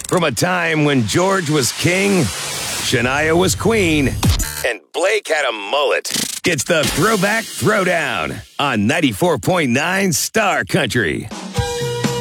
From a time when George was king, Shania was queen, and Blake had a mullet. It's the Throwback Throwdown on 94.9 Star Country.